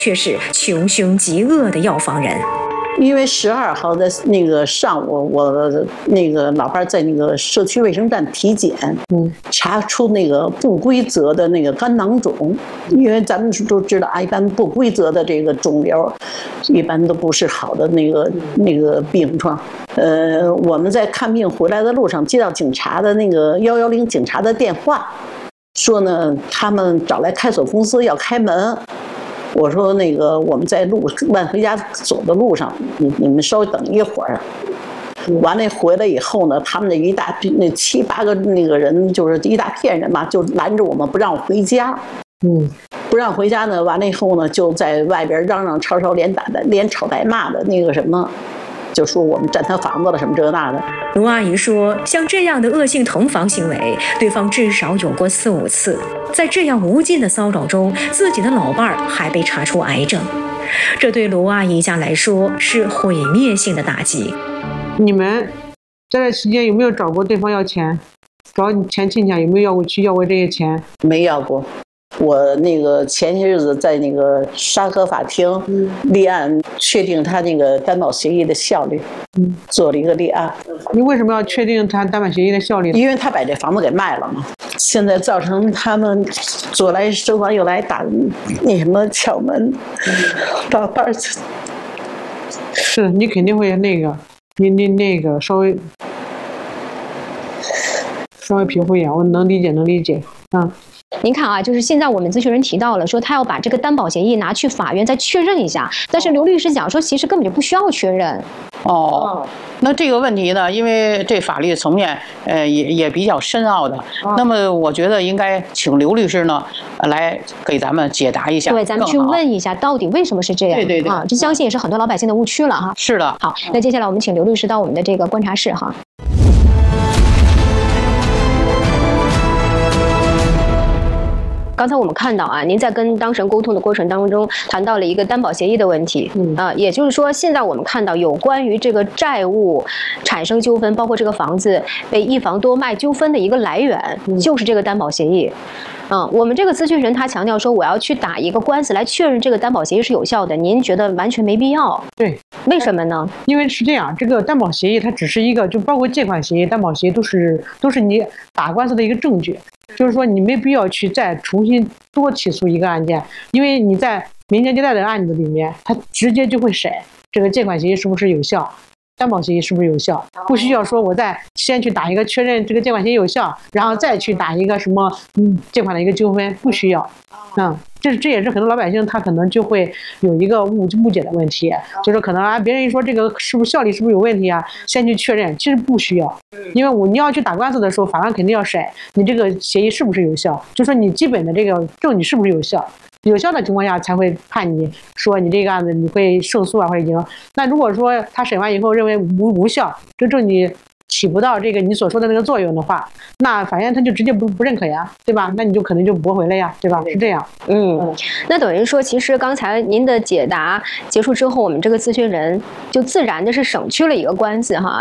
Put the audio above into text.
却是穷凶极恶的药房人。 因为12号的那个上午，我那个老伴在那个社区卫生站体检，查出那个不规则的那个肝囊肿。因为咱们都知道啊，一般不规则的这个肿瘤，一般都不是好的那个病状。我们在看病回来的路上接到警察的那个110警察的电话，说呢他们找来开锁公司要开门。我说那个我们在往回家走的路上，你们稍微等一会儿。完了回来以后呢，他们那7、8个那个人，就是一大片人嘛，就拦着我们不让我回家。不让回家呢，完了以后呢，就在外边嚷嚷吵吵连吵带骂的那个什么。就说我们占他房子了什么这那的。 卢阿姨说，像这样的恶性同房行为，对方至少有过4、5次。在这样无尽的骚扰中，自己的老伴儿还被查出癌症，这对卢阿姨家来说是毁灭性的打击。 你们在这期间有没有找过对方要钱？找你前亲家有没有要过这些钱？ 没要过。我那个前些日子在那个沙河法庭立案，确定他那个担保协议的效力，做了一个立案。 你为什么要确定他担保协议的效力？ 因为他把这房子给卖了嘛，现在造成他们左来收房右来打那什么敲门，到班儿去。 是你肯定会那个，你那个稍微皮肤一点，我能理解。 您看啊，就是现在我们咨询人提到了，说他要把这个担保协议拿去法院再确认一下，但是刘律师讲说，其实根本就不需要确认。 那这个问题呢，因为这法律层面，也比较深奥的。那么我觉得应该请刘律师呢来给咱们解答一下。 对，咱们去问一下，到底为什么是这样？ 对啊，这相信也是很多老百姓的误区了哈。 是的。 好，那接下来我们请刘律师到我们的这个观察室哈。刚才我们看到啊，您在跟当事人沟通的过程当中谈到了一个担保协议的问题，也就是说，现在我们看到有关于这个债务产生纠纷，包括这个房子被一房多卖纠纷的一个来源，就是这个担保协议。我们这个咨询人他强调说，我要去打一个官司来确认这个担保协议是有效的，您觉得完全没必要？ 对， 为什么呢？ 因为是这样，这个担保协议它只是一个，就包括借款协议、担保协议都是你打官司的一个证据。就是说，你没必要去再重新多起诉一个案件，因为你在民间借贷的案子里面，它直接就会审这个借款协议是不是有效，担保协议是不是有效，不需要说我再先去打一个确认这个借款协议有效，然后再去打一个什么借款的一个纠纷，不需要。这也是很多老百姓他可能就会有一个误解的问题，就是可能别人一说这个是不是效力是不是有问题啊，先去确认，其实不需要，因为你要去打官司的时候，法官肯定要审你这个协议是不是有效，就说你基本的这个证据是不是有效。有效的情况下才会判你说你这个案子你会胜诉啊或者赢。那如果说他审完以后认为无效，这证据起不到这个你所说的那个作用的话，那法院他就直接不认可呀，对吧？那你就可能就驳回了呀，对吧？是这样。 那等于说，其实刚才您的解答结束之后，我们这个咨询人就自然的是省去了一个官司哈。